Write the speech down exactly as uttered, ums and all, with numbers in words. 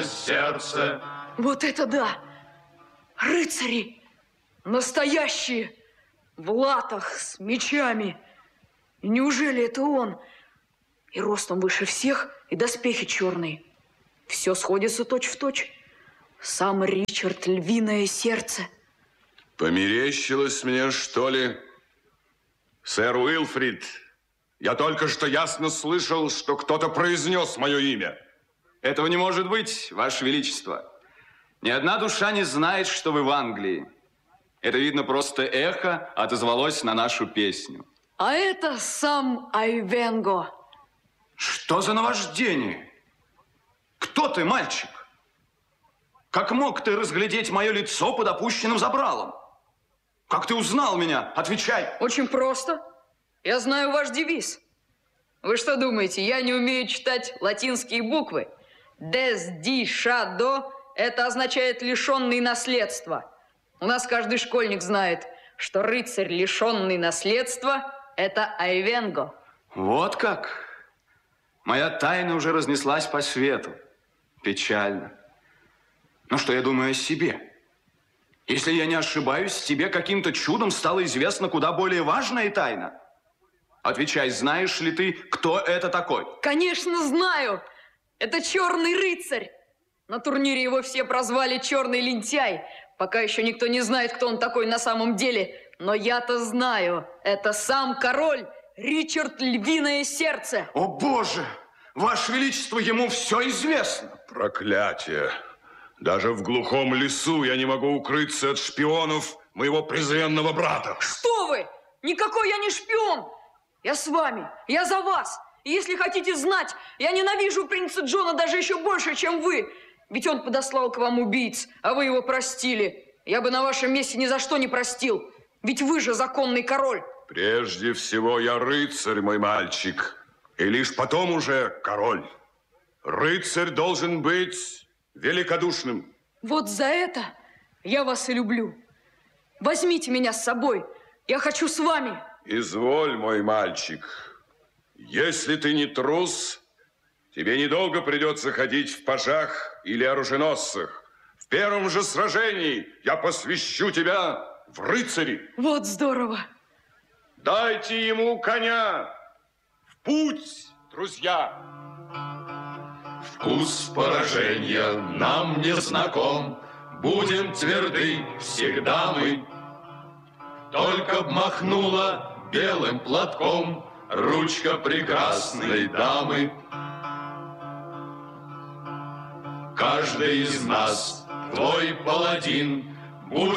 львиное сердце. Вот это да! Рыцари! Настоящие! В латах, с мечами. И неужели это он? И ростом выше всех, и доспехи черные. Все сходится точь-в-точь. Сам Ричард Львиное Сердце. Померещилось мне, что ли? Сэр Уилфрид, я только что ясно слышал, что кто-то произнес мое имя. Этого не может быть, Ваше Величество. Ни одна душа не знает, что вы в Англии. Это, видно, просто эхо отозвалось на нашу песню. А это сам Айвенго. Что за наваждение? Кто ты, мальчик? Как мог ты разглядеть мое лицо под опущенным забралом? Как ты узнал меня? Отвечай. Очень просто. Я знаю ваш девиз. Вы что думаете, я не умею читать латинские буквы? Des di shado – это означает «лишенный наследства». У нас каждый школьник знает, что рыцарь, лишенный наследства – это Айвенго. Вот как? Моя тайна уже разнеслась по свету. Печально. Но что я думаю о себе? Если я не ошибаюсь, тебе каким-то чудом стало известно куда более важная тайна. Отвечай, знаешь ли ты, кто это такой? Конечно, знаю. Это черный рыцарь. На турнире его все прозвали черный лентяй. Пока еще никто не знает, кто он такой на самом деле. Но я-то знаю. Это сам король Ричард Львиное Сердце. О, Боже! Ваше Величество, ему все известно. Проклятие! Даже в глухом лесу я не могу укрыться от шпионов моего презренного брата. Что вы? Никакой я не шпион. Я с вами. Я за вас. И если хотите знать, я ненавижу принца Джона даже еще больше, чем вы. Ведь он подослал к вам убийц, а вы его простили. Я бы на вашем месте ни за что не простил. Ведь вы же законный король. Прежде всего я рыцарь, мой мальчик. И лишь потом уже король. Рыцарь должен быть великодушным. Вот за это я вас и люблю. Возьмите меня с собой. Я хочу с вами. Изволь, мой мальчик. Если ты не трус, тебе недолго придется ходить в пажах или оруженосцах. В первом же сражении я посвящу тебя в рыцари. Вот здорово. Дайте ему коня. В путь, друзья. Вкус поражения нам не знаком, будем тверды всегда мы. Только б махнула белым платком ручка прекрасной дамы. Каждый из нас твой паладин,